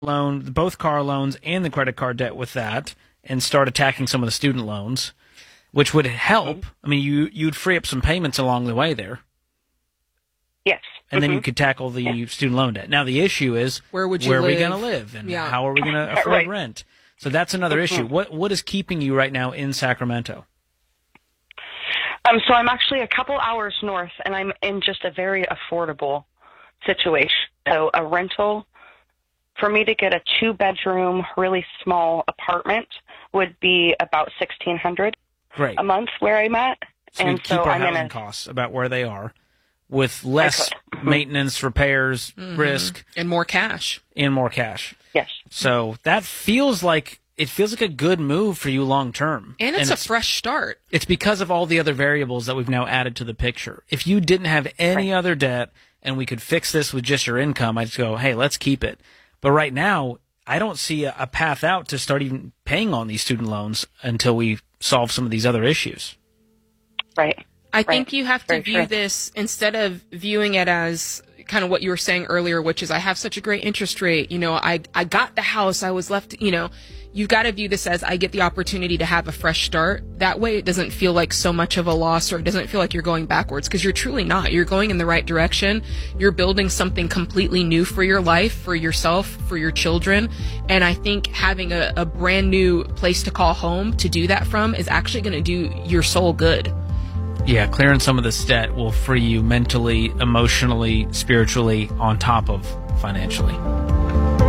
loan, both car loans and the credit card debt with that, and start attacking some of the student loans, which would help. I mean, you'd free up some payments along the way there. Yes. And then you could tackle the student loan debt. Now, the issue is, where are we going to live, and how are we going to afford rent? So that's another issue. What is keeping you right now in Sacramento? So I'm actually a couple hours north, and I'm in just a very affordable situation. So a rental, for me to get a 2-bedroom, really small apartment would be about $1,600 a month where I'm at. So and keep our housing costs about where they are, with less maintenance, repairs, risk, and more cash. Yes. So that feels like a good move for you long term. And it's a fresh start. It's because of all the other variables that we've now added to the picture. If you didn't have any other debt and we could fix this with just your income, I'd go, hey, let's keep it. But right now, I don't see a path out to start even paying on these student loans until we solve some of these other issues. Right. I think you have to view this, instead of viewing it as kind of what you were saying earlier, which is I have such a great interest rate. You know, I got the house, I was left, you've got to view this as I get the opportunity to have a fresh start. That way it doesn't feel like so much of a loss, or it doesn't feel like you're going backwards, because you're truly not. You're going in the right direction. You're building something completely new for your life, for yourself, for your children. And I think having a brand new place to call home to do that from is actually going to do your soul good. Yeah, clearing some of this debt will free you mentally, emotionally, spiritually, on top of financially.